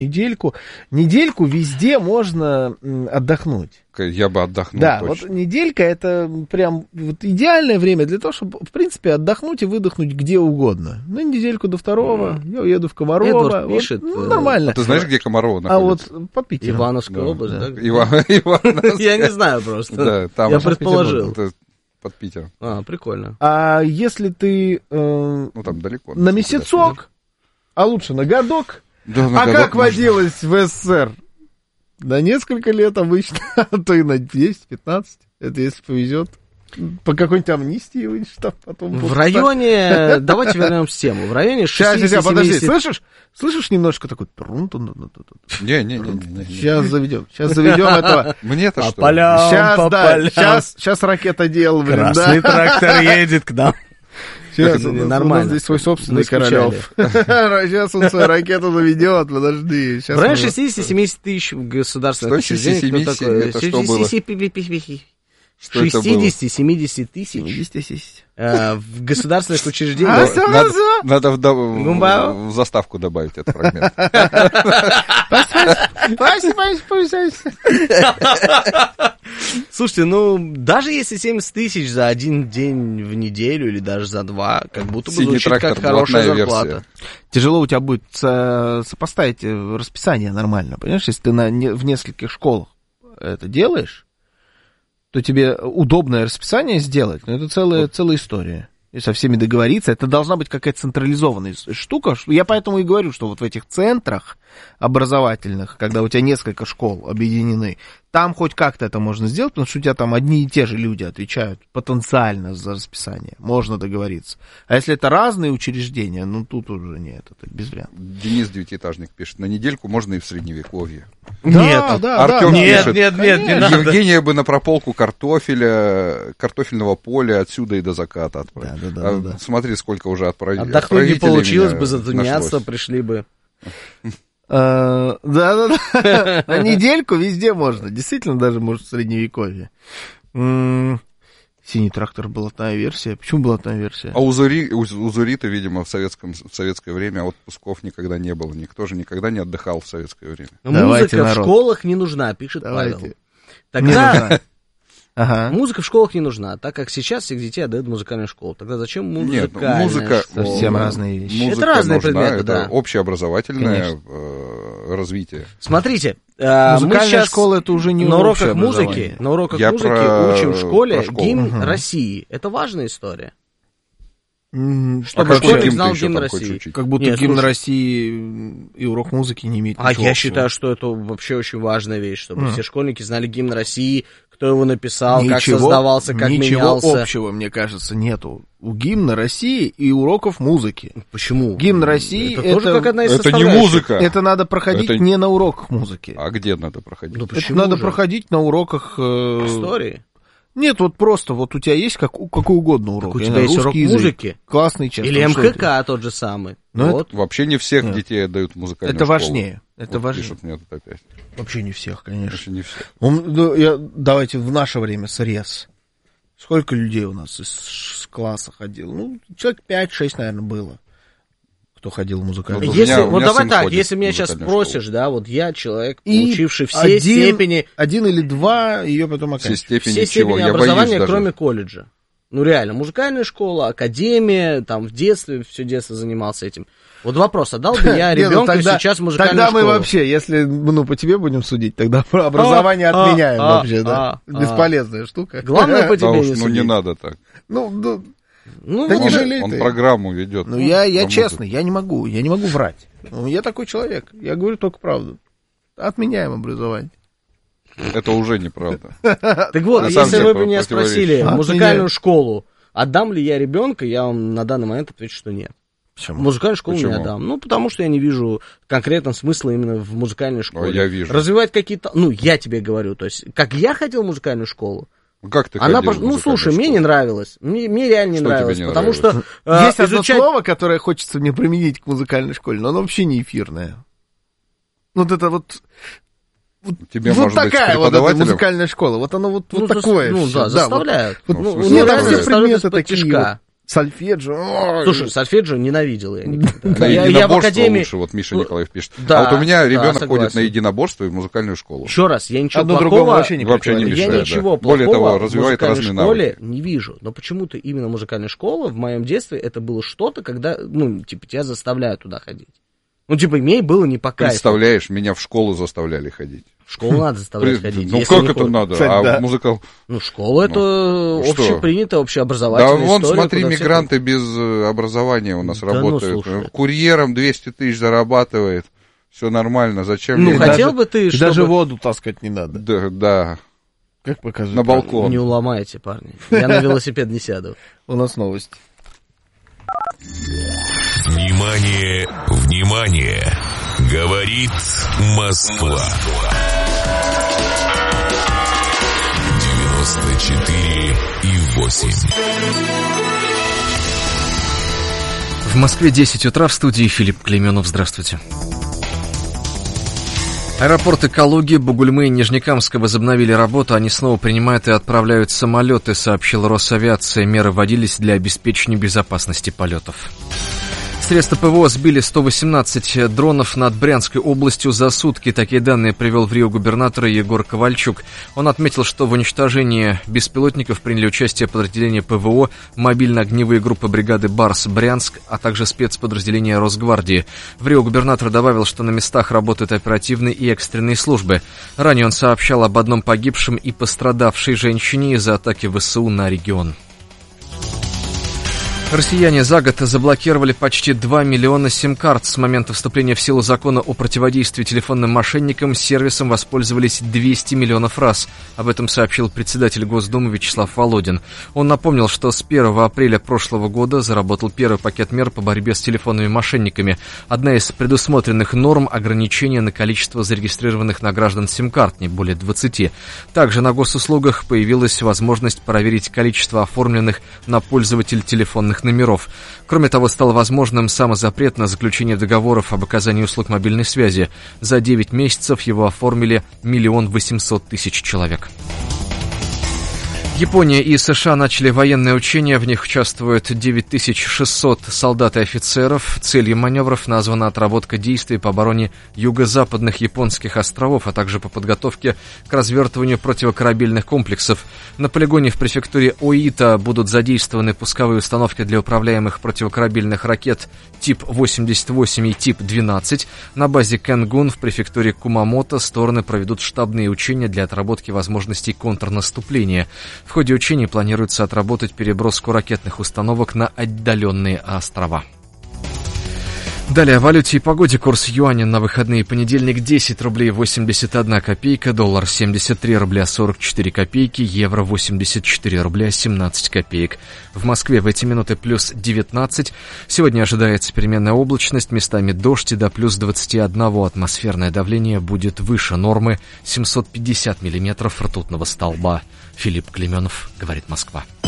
Недельку везде можно отдохнуть. Я бы отдохнул Да, точно. вот неделька — это прям вот идеальное время для того, чтобы, в принципе, отдохнуть и выдохнуть где угодно. На недельку до 2 я уеду в Комарово. Эдвард пишет. Нормально. А ты знаешь, где Комарово А находится? вот под Питером. Ивановская область, да? Ивановская. Я не знаю просто. Да, там Я предположил. это под Питером. Прикольно. А если ты Ну, там далеко. на месяцок, а лучше на годок, Да, а как водилось в СССР? На несколько лет обычно, а то и на 10-15. Это если повезет. По какой-нибудь амнистии выйдешь там потом. В районе, давайте вернемся к тему, в районе 60-70... Сейчас, подожди, слышишь немножко такой... Не. Сейчас заведем этого. Мне-то что? Сейчас ракетодел, блин, Красный трактор едет к нам. Сейчас, нормально. у нас здесь свой собственный Королев. Сейчас он свою ракету заведет, подожди. В районе 60-70 тысяч государственных учреждений. 170, это что было? 60-70 тысяч в государственных учреждениях. Надо в заставку добавить этот фрагмент. Слушайте, даже если 70 тысяч за один день в неделю или даже за 2, как будто бы звучит как хорошая зарплата. Тяжело у тебя будет сопоставить расписание нормально, понимаешь? Если ты в нескольких школах это делаешь, то тебе удобное расписание сделать, но это целая история. И со всеми договориться, это должна быть какая-то централизованная штука. Я поэтому и говорю, что вот в этих центрах образовательных, когда у тебя несколько школ объединены, там хоть как-то это можно сделать, потому что у тебя там одни и те же люди отвечают потенциально за расписание. Можно договориться. А если это разные учреждения, ну тут уже нет, это без вариантов. Денис Девятиэтажник пишет, на недельку можно и в Средневековье. Нет, Артем пишет, нет, не надо. Евгения бы на прополку картофельного поля отсюда и до заката отправить. Да. Смотри, сколько уже отправителей. Отдохнуть не получилось бы, затуняться пришли бы. Да. На недельку везде можно. Действительно, даже, может, в Средневековье. Синий трактор блатная версия. Почему блатная версия? А у Зурита, видимо, в советское время отпусков никогда не было. Никто же никогда не отдыхал в советское время. Музыка в школах не нужна, пишет Павел. Тогда... Музыка в школах не нужна, так как сейчас всех детей отдают в музыкальную школу. Тогда зачем музыкальная школа? Музыка совсем разные вещи. Это разные предметы, это да. Общеобразовательное развитие. Смотрите, музыкальная мы сейчас школа это уже не на уроках общее музыки учим в школе гимн России. Это важная история. Чтобы школьник знал гимн России. Как будто гимн России и урок музыки не имеет ничего общего. Я считаю, что это вообще очень важная вещь, чтобы все школьники знали гимн России, кто его написал, как создавался, как менялся. Ничего общего, мне кажется, нету у гимна России и уроков музыки. Почему? Гимн России это тоже как одна из это не музыка. Это надо проходить не на уроках музыки. А где надо проходить? Это надо проходить на уроках... истории. Нет, вот просто, вот у тебя есть какой угодно урок. Так у тебя есть урок музыки? Классный, честно. Или МХК тот же самый. Вот. Вообще не всех детей отдают в музыкальную школу. Это важнее. Это важнее. Пишут мне тут опять. Вообще не всех, конечно. Вообще не всех. Давайте в наше время срез. Сколько людей у нас из класса ходило? Ну, человек 5-6, наверное, было, кто ходил в музыкальную школу. Вот давай так, если меня сейчас спросишь, да, вот я человек, получивший все степени... 1 или 2, ее потом оканчивать. Все степени образования, кроме колледжа. Ну, реально, музыкальная школа, академия, там, в детстве, все детство занимался этим. Вот вопрос, отдал бы я ребенка сейчас в музыкальную школу? Тогда мы вообще, если, по тебе будем судить, тогда образование отменяем вообще, да. Бесполезная штука. Главное по тебе не судить. Ну, не надо так. Да не жалей он программу ведет. Ну, я честный, я не могу врать. Я такой человек, я говорю только правду. Отменяем образование. Это уже неправда. Так вот, если вы бы меня спросили, музыкальную школу, отдам ли я ребенка, я вам на данный момент отвечу, что нет. Почему? Музыкальную школу не отдам. Ну, потому что я не вижу конкретно смысла именно в музыкальной школе. Я вижу. Развивать какие-то... я тебе говорю, то есть, как я ходил в музыкальную школу, как ты слушай, мне не нравилось. Мне реально не нравилось, потому что... Есть одно слово, которое хочется мне применить к музыкальной школе, но оно вообще не эфирное. Вот это вот... Тебе, вот такая вот эта музыкальная школа. Вот оно вот такое. заставляют. Нет, там все предметы такие. Сольфеджио. Слушай, сольфеджио ненавидел я никогда. Я в академии... лучше, вот Миша Николаев пишет. Да, а вот у меня ребенок ходит на единоборство и в музыкальную школу. Еще раз, я ничего плохого... вообще не мешает, я ничего плохого более того, развивает разные навыки. В музыкальной школе не вижу. Но почему-то именно музыкальная школа в моем детстве это было что-то, когда, тебя заставляют туда ходить. Мне было не по кайфу. Представляешь, меня в школу заставляли ходить. В школу надо заставлять ходить. Как это надо? Кстати, музыкал... школа это общепринятая, общеобразовательная история. Да, вон, смотри, мигранты без образования у нас работают. Курьером 200 тысяч зарабатывает. Все нормально. Зачем? Хотел бы ты, чтобы... Даже воду таскать не надо. Да. Как покажи. На балкон. Не уломайте, парни. Я на велосипед не сяду. У нас новость. Внимание, внимание! Говорит Москва. 94,8. В Москве 10 утра, в студии Филипп Клейменов. Здравствуйте. Аэропорты Калуги, Бугульмы и Нижнекамска возобновили работу. Они снова принимают и отправляют самолеты, сообщил Росавиация. Меры вводились для обеспечения безопасности полетов. Средства ПВО сбили 118 дронов над Брянской областью за сутки. Такие данные привел в Рио губернатор Егор Ковальчук. Он отметил, что в уничтожении беспилотников приняли участие подразделения ПВО, мобильно-огневые группы бригады «Барс» Брянск, а также спецподразделения Росгвардии. В Рио губернатор добавил, что на местах работают оперативные и экстренные службы. Ранее он сообщал об одном погибшем и пострадавшей женщине из-за атаки ВСУ на регион. Россияне за год заблокировали почти 2 миллиона сим-карт. С момента вступления в силу закона о противодействии телефонным мошенникам сервисом воспользовались 200 миллионов раз. Об этом сообщил председатель Госдумы Вячеслав Володин. Он напомнил, что с 1 апреля прошлого года заработал первый пакет мер по борьбе с телефонными мошенниками. Одна из предусмотренных норм – ограничение на количество зарегистрированных на граждан сим-карт, не более 20. Также на госуслугах появилась возможность проверить количество оформленных на пользователя телефонных номеров. Кроме того, стал возможным самозапрет на заключение договоров об оказании услуг мобильной связи. За 9 месяцев его оформили 1 800 000 человек. Япония и США начали военные учения, в них участвуют 9600 солдат и офицеров. Целью маневров названа отработка действий по обороне юго-западных японских островов, а также по подготовке к развертыванию противокорабельных комплексов. На полигоне в префектуре Оита будут задействованы пусковые установки для управляемых противокорабельных ракет тип 88 и тип 12. На базе Кэнгун в префектуре Кумамото стороны проведут штабные учения для отработки возможностей контрнаступления. В ходе учений планируется отработать переброску ракетных установок на отдаленные острова. Далее о валюте и погоде. Курс юаня на выходные: понедельник 10 рублей 81 копейка, доллар 73 рубля 44 копейки, евро 84 рубля 17 копеек. В Москве в эти минуты плюс 19. Сегодня ожидается переменная облачность, местами дождь и до плюс 21. Атмосферное давление будет выше нормы 750 миллиметров ртутного столба. Филипп Клейменов, говорит Москва.